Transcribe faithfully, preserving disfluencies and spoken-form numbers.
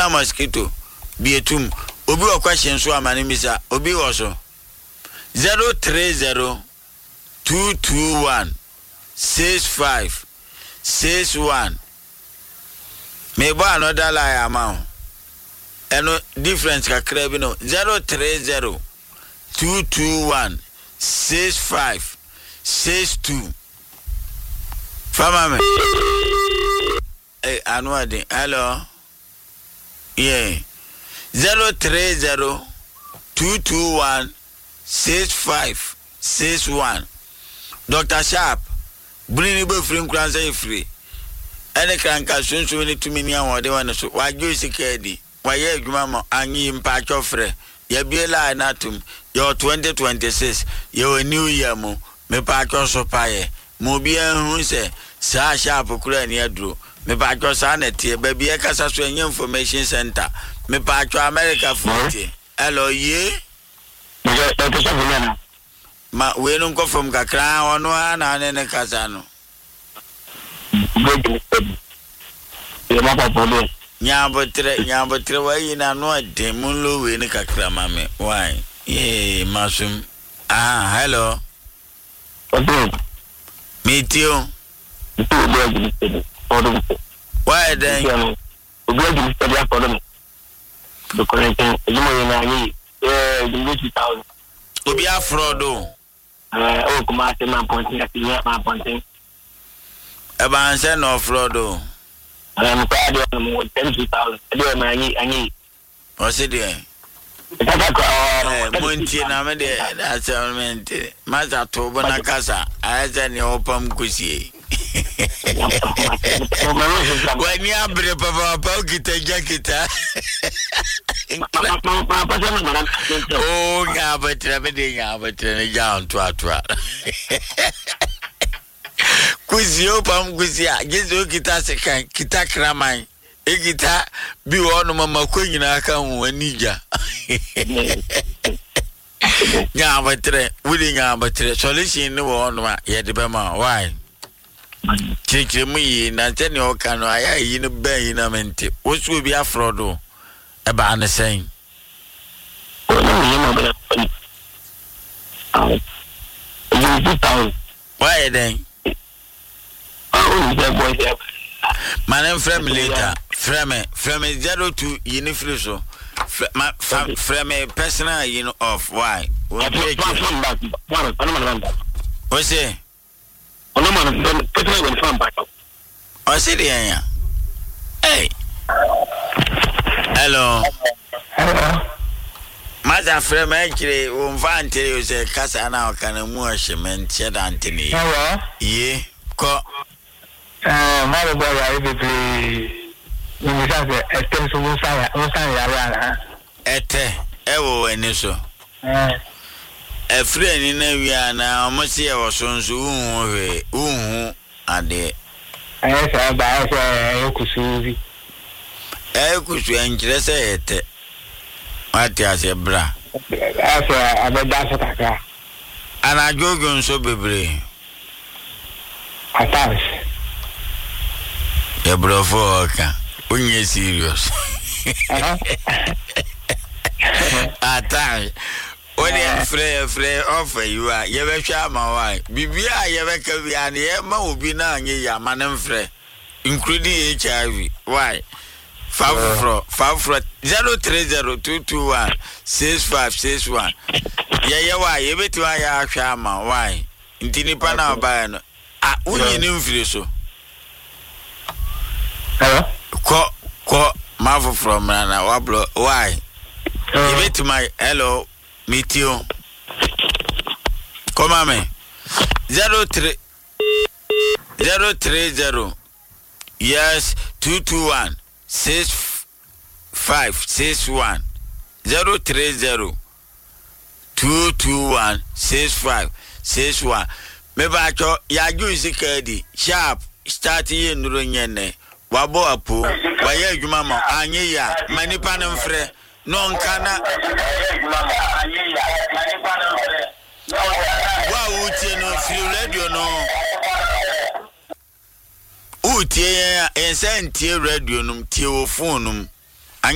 Enya mosquito bietum obi o question so amane misa obi wo so zero three zero two two one six five six one. Me bo another lie amount eno difference kakra bi no zero three zero two two one six five six two. Fama me eh anwadi hello yeah zero three zero two two one six five six one. Doctor Sharp bring me free kranza free ene kranka sunsu ni tumi ni awode wan so wajo sikedi waye adwuma ma anyi mpa chofre ya biela anatum yo twenty twenty-six yo new year mo me pa choso paye mo bia hu se sa Sharp kura ni aduro me pa chosa na tie ba bia kasa so enye information center me pa cho America forty hello ye ma we no go from kakra ono ana ne kasa no Nyabotre nyabotre wayi na no demulo we ni kakra mame why eh masum ah hello meet you why then obi afrodo eh o kuma se man ponting ati man ponting e ban se no frodo I'm proud of them with ten thousand. I do my any. What's it there? Eh, Monty na me de that's all meant. Maza to bona casa. I said ni opam kusie. When you abre papa papa kita jakita. Oh, nga betra me de nga betra ne jam twa twa. Kuzio pam kuzia gezo kita sekan kita kraman e kita bi wono mama ko nyina aka hu anija nya batre wuli nya batre solution ni wono ma ye de be ma why chichi mu yi na tani o kanu aya yi ni ben yi na mente wosu bi afrodo e ba na sen why then man frame later frame frame zero two yini free so frame personal you know of why what say ono man personal when farm back o say dey hey hello hello maza frame actually won fan tell you say kasa na kana mu ahyemen cheda antini hello ye ko eh my boy I be ni mi sa se etem so mo sa ya mo sa ya ya ete ewo eni so eh e free ni na wi ana o mo se e wo so nso hu hwe hu ade eh sa ba so e kusuzi e kusu enjire se ete mati ase bra asa abeda so kaka ana jogo nso bebre atas e bro for ka unye serious atas When free free offer you are you be sure ma why bibia ye be ka bia na ye ma obi na anye ya manem free including H I V why five four five four zero three zero two two one six five six one ye ye why ye beti wa ya ahwa ma why ntini pa na ba no ah unyi ni mfiri so hello ko ko ma from na wa blo why ye beti my hello meet you. Come on, man. Zero three zero three zero. Yes, two two one six five six one zero three zero two two one six five six one. Me ba cho ya ju sikadi sharp start ye nuro nyene wabo apo waye adwuma ma anye ya manipa no mfre no nkana wa utie no free radio no utie ya ensantie radio no tie wo phone no